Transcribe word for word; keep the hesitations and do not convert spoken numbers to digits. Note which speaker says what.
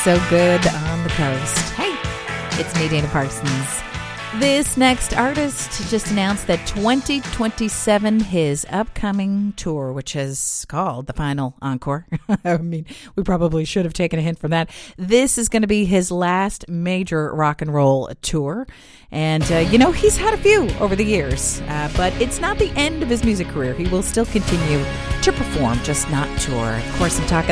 Speaker 1: so good on the coast. Hey, it's me, Dana Parsons. This next artist just announced that twenty twenty-seven, his upcoming tour, which is called The Final Encore. I mean, we probably should have taken a hint from that. This is going to be his last major rock and roll tour. And, uh, you know, he's had a few over the years, uh, but it's not the end of his music career. He will still continue to perform, just not tour. Of course, I'm talking